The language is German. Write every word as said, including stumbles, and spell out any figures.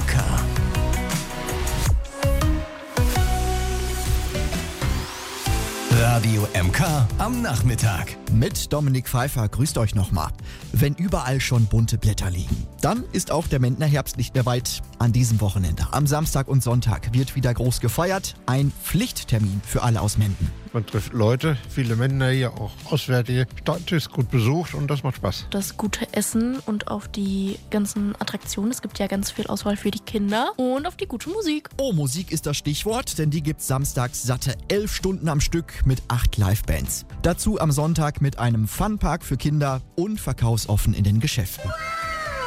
K. Radio M K am Nachmittag. Mit Dominik Pfeiffer, grüßt euch nochmal. Wenn überall schon bunte Blätter liegen, dann ist auch der Mendner Herbst nicht mehr weit. An diesem Wochenende, am Samstag und Sonntag, wird wieder groß gefeiert. Ein Pflichttermin für alle aus Menden. Man trifft Leute, viele Mendner hier, auch Auswärtige. Stadt ist gut besucht und das macht Spaß. Das gute Essen und auf die ganzen Attraktionen. Es gibt ja ganz viel Auswahl für die Kinder und auf die gute Musik. Oh, Musik ist das Stichwort, denn die gibt's samstags satte elf Stunden am Stück mit acht Livebands. Dazu am Sonntag mit einem Funpark für Kinder und verkaufsoffen in den Geschäften.